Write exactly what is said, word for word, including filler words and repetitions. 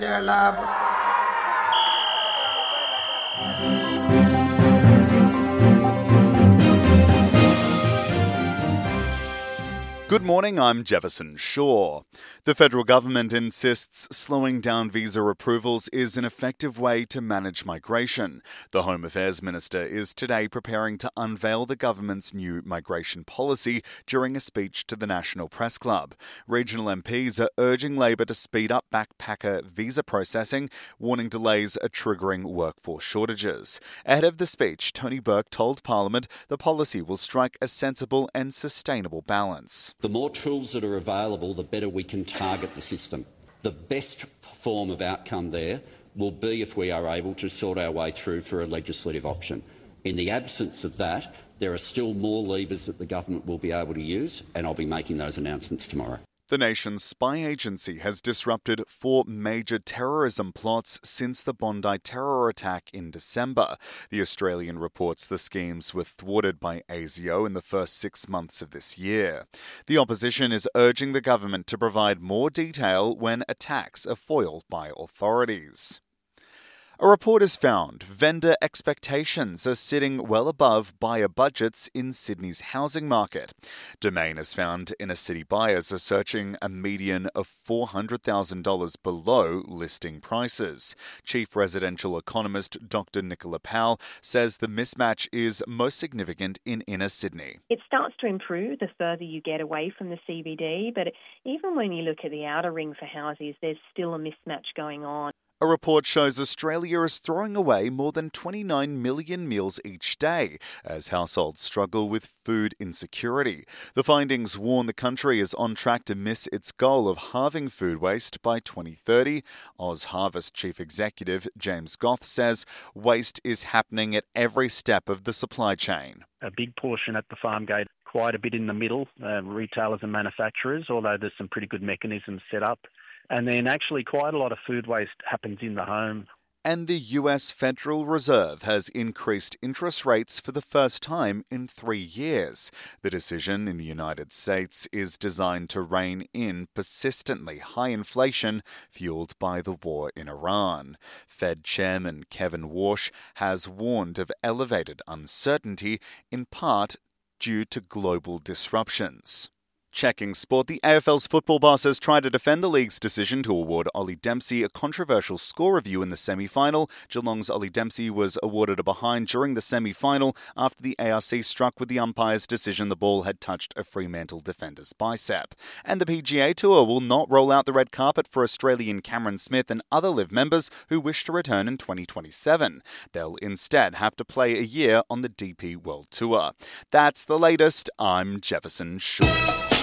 Good morning, I'm Jefferson Shaw. The federal government insists slowing down visa approvals is an effective way to manage migration. The Home Affairs Minister is today preparing to unveil the government's new migration policy during a speech to the National Press Club. Regional M Ps are urging Labor to speed up backpacker visa processing, warning delays are triggering workforce shortages. Ahead of the speech, Tony Burke told Parliament the policy will strike a sensible and sustainable balance. The more tools that are available, the better we can target the system. The best form of outcome there will be if we are able to sort our way through for a legislative option. In the absence of that, there are still more levers that the government will be able to use, and I'll be making those announcements tomorrow. The nation's spy agency has disrupted four major terrorism plots since the Bondi terror attack in December. The Australian reports the schemes were thwarted by A S I O in the first six months of this year. The opposition is urging the government to provide more detail when attacks are foiled by authorities. A report has found vendor expectations are sitting well above buyer budgets in Sydney's housing market. Domain has found inner city buyers are searching a median of four hundred thousand dollars below listing prices. Chief residential economist Doctor Nicola Powell says the mismatch is most significant in inner Sydney. It starts to improve the further you get away from the C B D, but even when you look at the outer ring for houses, there's still a mismatch going on. A report shows Australia is throwing away more than twenty-nine million meals each day as households struggle with food insecurity. The findings warn the country is on track to miss its goal of halving food waste by twenty thirty. Oz Harvest Chief Executive James Goth says waste is happening at every step of the supply chain. A big portion at the farm gate, quite a bit in the middle, uh, retailers and manufacturers, although there's some pretty good mechanisms set up. And then actually quite a lot of food waste happens in the home. And the U S Federal Reserve has increased interest rates for the first time in three years. The decision in the United States is designed to rein in persistently high inflation fueled by the war in Iran. Fed Chairman Kevin Warsh has warned of elevated uncertainty, in part due to global disruptions. Checking sport, the A F L's football boss has tried to defend the league's decision to award Ollie Dempsey a controversial score review in the semi-final. Geelong's Ollie Dempsey was awarded a behind during the semi-final after the A R C struck with the umpire's decision the ball had touched a Fremantle defender's bicep. And the P G A Tour will not roll out the red carpet for Australian Cameron Smith and other LIV members who wish to return in twenty twenty-seven. They'll instead have to play a year on the D P World Tour. That's the latest. I'm Jefferson Shaw.